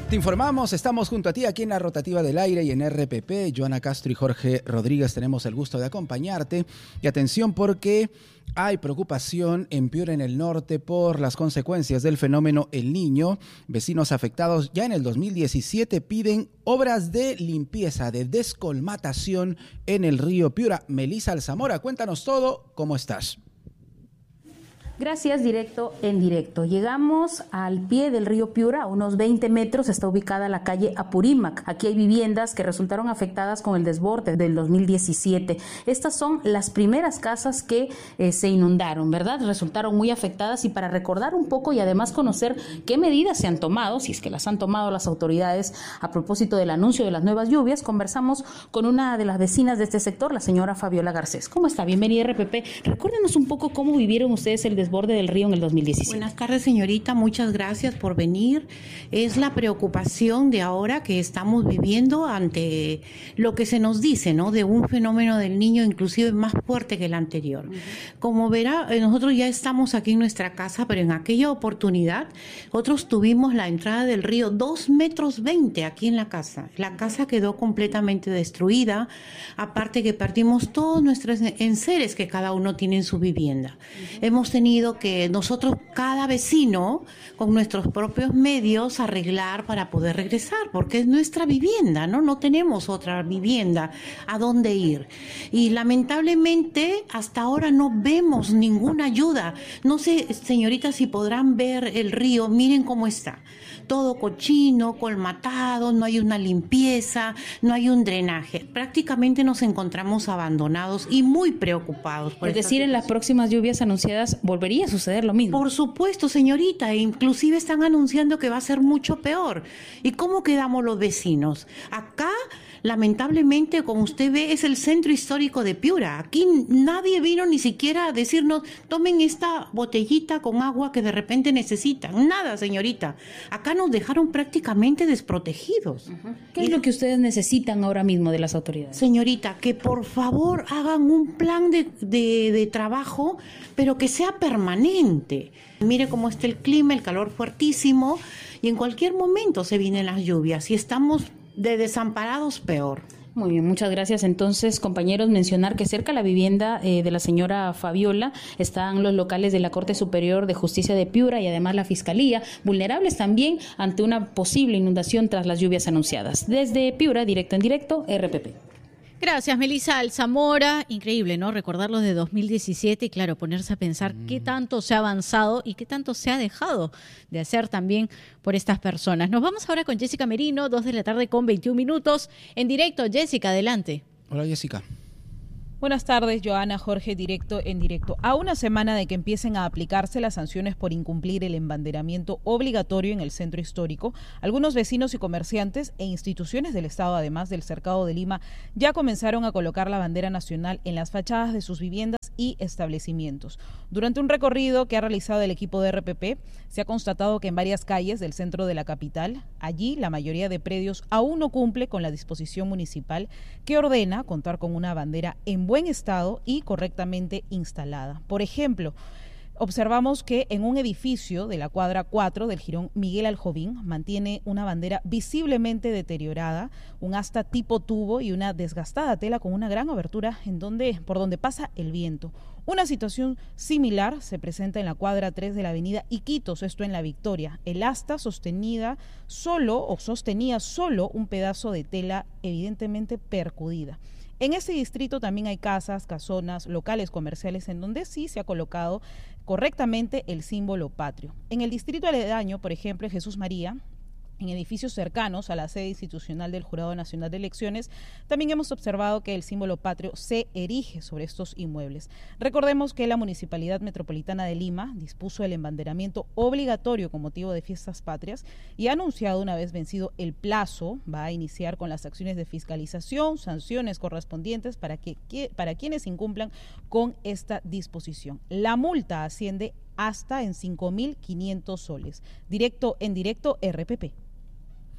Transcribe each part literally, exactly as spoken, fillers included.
Te informamos, estamos junto a ti aquí en la Rotativa del Aire y en R P P. Joana Castro y Jorge Rodríguez tenemos el gusto de acompañarte. Y atención porque hay preocupación en Piura, en el norte, por las consecuencias del fenómeno El Niño. Vecinos afectados ya en el dos mil diecisiete piden obras de limpieza, de descolmatación en el río Piura. Melissa Alzamora, cuéntanos todo, ¿cómo estás? Gracias, directo en directo. Llegamos al pie del río Piura, a unos veinte metros, está ubicada la calle Apurímac. Aquí hay viviendas que resultaron afectadas con el desborde del dos mil diecisiete. Estas son las primeras casas que eh, se inundaron, ¿verdad? Resultaron muy afectadas y para recordar un poco y además conocer qué medidas se han tomado, si es que las han tomado las autoridades a propósito del anuncio de las nuevas lluvias, conversamos con una de las vecinas de este sector, la señora Fabiola Garcés. ¿Cómo está? Bienvenida a R P P. Recuérdenos un poco cómo vivieron ustedes el desborde desborde del río en el dos mil diecisiete. Buenas tardes, señorita, muchas gracias por venir. Es la preocupación de ahora que estamos viviendo ante lo que se nos dice, ¿no? De un fenómeno del Niño inclusive más fuerte que el anterior. Uh-huh. Como verá, nosotros ya estamos aquí en nuestra casa, pero en aquella oportunidad nosotros tuvimos la entrada del río dos metros veinte aquí en la casa. La casa quedó completamente destruida, aparte que perdimos todos nuestros enseres que cada uno tiene en su vivienda. Uh-huh. Hemos tenido que nosotros, cada vecino, con nuestros propios medios, arreglar para poder regresar, porque es nuestra vivienda, ¿no? No tenemos otra vivienda a dónde ir. Y lamentablemente, hasta ahora no vemos ninguna ayuda. No sé, señorita, si podrán ver el río, miren cómo está. Todo cochino, colmatado, no hay una limpieza, no hay un drenaje. Prácticamente nos encontramos abandonados y muy preocupados. Por es decir, en las próximas lluvias anunciadas volvería a suceder lo mismo. Por supuesto, señorita, e inclusive están anunciando que va a ser mucho peor. ¿Y cómo quedamos los vecinos? Acá, lamentablemente, como usted ve, es el centro histórico de Piura. Aquí nadie vino ni siquiera a decirnos, tomen esta botellita con agua que de repente necesitan. Nada, señorita. Acá nos dejaron prácticamente desprotegidos. Uh-huh. ¿Qué es lo que ustedes necesitan ahora mismo de las autoridades? Señorita, que por favor hagan un plan de, de, de trabajo, pero que sea permanente. Mire cómo está el clima, el calor fuertísimo, y en cualquier momento se vienen las lluvias y estamos de desamparados peor. Muy bien, muchas gracias. Entonces, compañeros, mencionar que cerca de la vivienda eh, de la señora Fabiola están los locales de la Corte Superior de Justicia de Piura y además la Fiscalía, vulnerables también ante una posible inundación tras las lluvias anunciadas. Desde Piura, directo en directo, R P P. Gracias, Melissa Alzamora. Increíble, ¿no? Recordarlo de dos mil diecisiete y, claro, ponerse a pensar mm. qué tanto se ha avanzado y qué tanto se ha dejado de hacer también por estas personas. Nos vamos ahora con Jessica Merino, dos de la tarde con veintiún minutos. En directo, Jessica, adelante. Hola, Jessica. Buenas tardes, Joana, Jorge, directo en directo. A una semana de que empiecen a aplicarse las sanciones por incumplir el embanderamiento obligatorio en el centro histórico, algunos vecinos y comerciantes e instituciones del Estado, además del Cercado de Lima, ya comenzaron a colocar la bandera nacional en las fachadas de sus viviendas y establecimientos. Durante un recorrido que ha realizado el equipo de R P P, se ha constatado que en varias calles del centro de la capital, allí la mayoría de predios aún no cumple con la disposición municipal que ordena contar con una bandera en buen estado y correctamente instalada. Por ejemplo, observamos que en un edificio de la cuadra cuatro del jirón Miguel Aljovín mantiene una bandera visiblemente deteriorada, un asta tipo tubo y una desgastada tela con una gran abertura en donde, por donde pasa el viento. Una situación similar se presenta en la cuadra tres de la avenida Iquitos, esto en La Victoria. El asta sostenida solo o sostenía solo un pedazo de tela evidentemente percudida. En este distrito también hay casas, casonas, locales comerciales en donde sí se ha colocado correctamente el símbolo patrio. En el distrito aledaño, por ejemplo, en Jesús María, en edificios cercanos a la sede institucional del Jurado Nacional de Elecciones, también hemos observado que el símbolo patrio se erige sobre estos inmuebles. Recordemos que la Municipalidad Metropolitana de Lima dispuso el embanderamiento obligatorio con motivo de fiestas patrias y ha anunciado, una vez vencido el plazo, va a iniciar con las acciones de fiscalización, sanciones correspondientes para, que, que, para quienes incumplan con esta disposición. La multa asciende hasta en cinco mil quinientos soles. Directo en directo, R P P.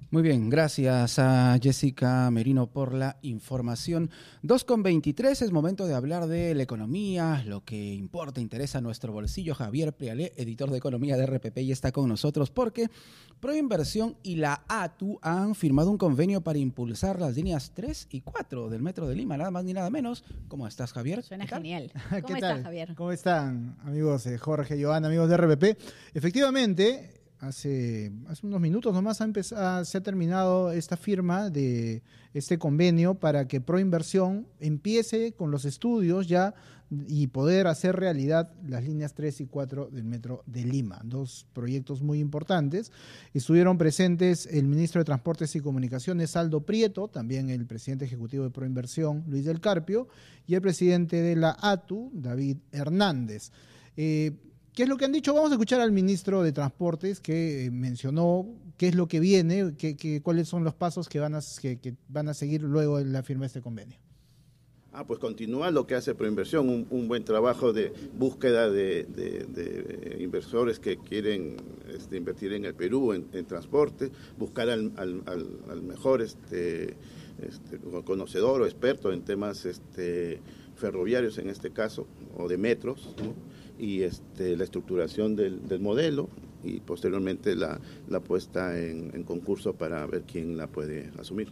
Muy bien, gracias a Jessica Merino por la información. dos con veintitrés, es momento de hablar de la economía, lo que importa, interesa a nuestro bolsillo. Javier Prialé, editor de economía de R P P, y está con nosotros porque Proinversión y la A T U han firmado un convenio para impulsar las líneas tres y cuatro del Metro de Lima, nada más ni nada menos. ¿Cómo estás, Javier? Suena genial. ¿Qué ¿Cómo tal? estás, Javier? ¿Cómo están, amigos eh, Jorge, Joana, amigos de R P P? Efectivamente, hace, hace unos minutos nomás ha empezado, se ha terminado esta firma de este convenio para que Proinversión empiece con los estudios ya y poder hacer realidad las líneas tres y cuatro del Metro de Lima. Dos proyectos muy importantes. Estuvieron presentes el ministro de Transportes y Comunicaciones, Aldo Prieto, también el presidente ejecutivo de Proinversión, Luis del Carpio, y el presidente de la A T U, David Hernández. Eh, ¿Qué es lo que han dicho? Vamos a escuchar al ministro de Transportes que eh, mencionó qué es lo que viene, qué, qué, cuáles son los pasos que van, a, que, que van a seguir luego de la firma de este convenio. Ah, pues continúa lo que hace Proinversión, un, un buen trabajo de búsqueda de, de, de inversores que quieren este, invertir en el Perú, en, en transporte, buscar al, al, al, al mejor este, este, conocedor o experto en temas este, ferroviarios en este caso, o de metros, ¿no? Y este, la estructuración del, del modelo y posteriormente la, la puesta en, en concurso para ver quién la puede asumir.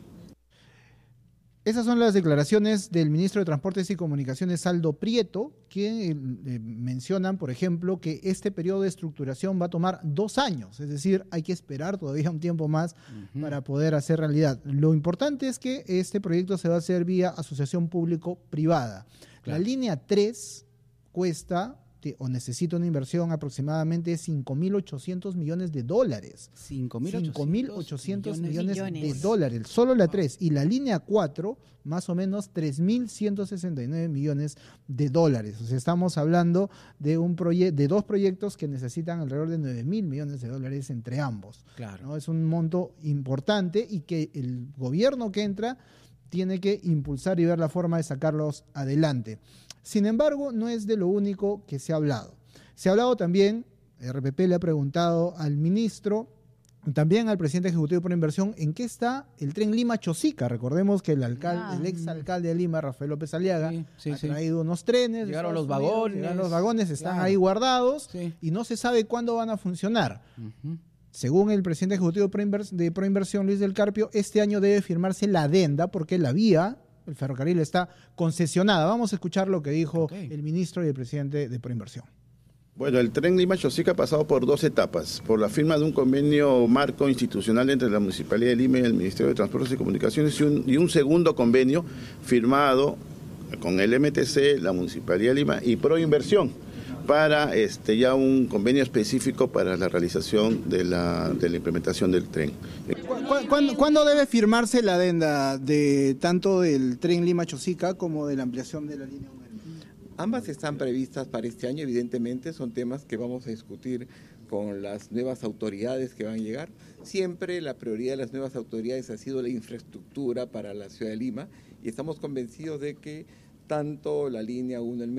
Esas son las declaraciones del ministro de Transportes y Comunicaciones, Aldo Prieto, que eh, mencionan, por ejemplo, que este periodo de estructuración va a tomar dos años, es decir, hay que esperar todavía un tiempo más uh-huh. para poder hacer realidad. Lo importante es que este proyecto se va a hacer vía asociación público-privada. Claro. La línea tres cuesta o necesita una inversión aproximadamente de cinco mil ochocientos millones de dólares. cinco mil ochocientos millones de dólares, solo la tres. Y la línea cuatro, más o menos tres mil ciento sesenta y nueve millones de dólares. O sea, estamos hablando de, un proye- de dos proyectos que necesitan alrededor de nueve mil millones de dólares entre ambos. Claro. ¿No? Es un monto importante y que el gobierno que entra tiene que impulsar y ver la forma de sacarlos adelante. Sin embargo, no es de lo único que se ha hablado. Se ha hablado también, R P P le ha preguntado al ministro, también al presidente ejecutivo de Proinversión, ¿en qué está el tren Lima-Chosica? Recordemos que el alcalde, ah. el exalcalde de Lima, Rafael López Aliaga, sí, sí, ha traído sí. unos trenes. Llegaron los vagones. Llegaron los vagones, están claro. ahí guardados sí. y no se sabe cuándo van a funcionar. Uh-huh. Según el presidente ejecutivo de Proinversión, Luis del Carpio, este año debe firmarse la adenda porque la vía, el ferrocarril, está concesionada. Vamos a escuchar lo que dijo okay. el ministro y el presidente de Proinversión. Bueno, el tren Lima-Chosica ha pasado por dos etapas. Por la firma de un convenio marco institucional entre la Municipalidad de Lima y el Ministerio de Transportes y Comunicaciones y un, y un segundo convenio firmado con el M T C, la Municipalidad de Lima y Proinversión, para este, ya un convenio específico para la realización de la, de la implementación del tren. ¿Cuándo, ¿Cuándo debe firmarse la adenda de tanto del tren Lima-Chosica como de la ampliación de la línea uno? Ambas están previstas para este año, evidentemente son temas que vamos a discutir con las nuevas autoridades que van a llegar. Siempre la prioridad de las nuevas autoridades ha sido la infraestructura para la ciudad de Lima y estamos convencidos de que tanto la línea uno, el